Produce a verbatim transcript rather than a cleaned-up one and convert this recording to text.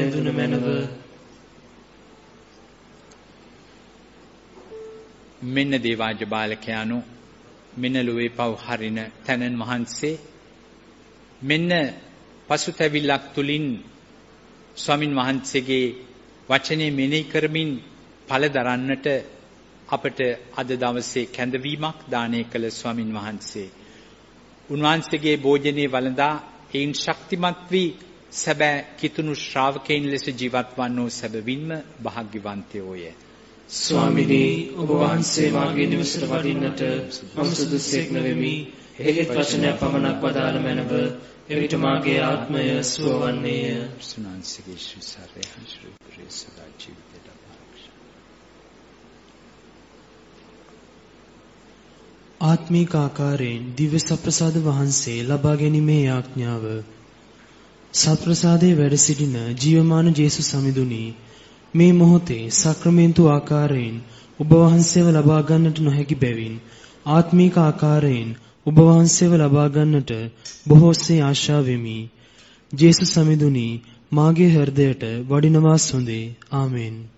යෙදුණු මැනව. මෙන්න දේවාජ බාලකයාණෝ, මෙන්න ලෝවේ පව් හරින තැනන් වහන්සේ, මෙන්න පසුතැවිල්ලක් තුලින් ස්වාමින් වහන්සේගේ වචනේ මෙනෙහි කරමින් ඵල දරන්නට අපට අද දවසේ කැඳවීමක් දානය කළ ස්වාමින් වහන්සේ, උන්වහන්සේගේ භෝජනේ වළඳා ඒන් ශක්තිමත් වී සැබෑ කිතුණු ශ්‍රාවකයන් ලෙස ජීවත් වන්නෝ සැබවින්ම භාග්‍යවන්තයෝය. ස්වාමිනී, ඔබ වහන්සේ මාගේ නිවසට වඩින්නට මම සුදුස්සෙක් නොවෙමි. එහෙත් වචනයක් පමණක් වදාළ මැනව. එවිට මාගේ ආත්මය සුව වන්නේය. සුනාන්සේගේ ශ්‍රීසාරය හංසුරේ සදා ජීවිතයට ආරක්ෂා. ආත්මික ආකාරයෙන් දිව්‍ය සප්‍රසාද වහන්සේ ලබා ගැනීමේ යාඥාව. සප්‍රසාදයේ වැඩ සිටින ජීවමාන ජේසුස් සමිඳුනි, මේ මොහොතේ සක්‍රමෙන්තු ආකාරයෙන් ඔබ වහන්සේව ලබා ගන්නට නොහැකි බැවින් ආත්මික ආකාරයෙන් ඔබ වහන්සේව ලබා ගන්නට බොහෝසේ ආශා වෙමි. ජේසුස් සමිඳුනි, මාගේ හෘදයට වඩිනවා සොඳේ. ආමෙන්.